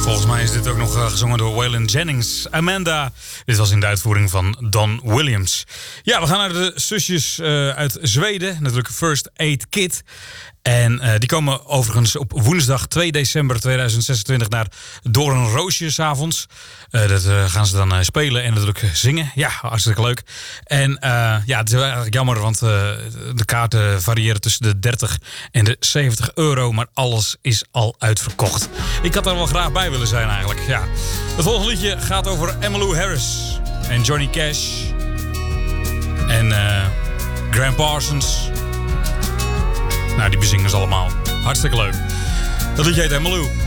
Volgens mij is dit ook nog gezongen door Waylon Jennings. Amanda. Dit was in de uitvoering van Don Williams. Ja, we gaan naar de zusjes uit Zweden. Natuurlijk First Aid Kit. En die komen overigens op woensdag 2 december 2026 naar Door een Roosje 's avonds. Dat gaan ze dan spelen en natuurlijk zingen. Ja, hartstikke leuk. En ja, het is eigenlijk jammer, want de kaarten variëren tussen de 30 en de 70 euro. Maar alles is al uitverkocht. Ik had er wel graag bij willen zijn eigenlijk. Ja. Het volgende liedje gaat over Emmylou Harris en Johnny Cash. En Graham Parsons. Nou, die bezingen ze allemaal. Hartstikke leuk. Dat liedje heet Emmylou.